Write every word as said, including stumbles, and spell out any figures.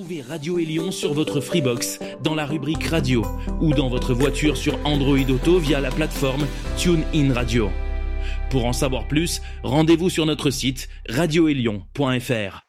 Retrouvez Radio Élion sur votre Freebox dans la rubrique Radio ou dans votre voiture sur Android Auto via la plateforme TuneIn Radio. Pour en savoir plus, rendez-vous sur notre site radio élion point f r.